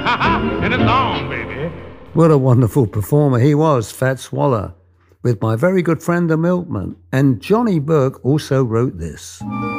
And it's on, baby. What a wonderful performer he was, Fats Waller, with my very good friend the Milkman. And Johnny Burke also wrote this.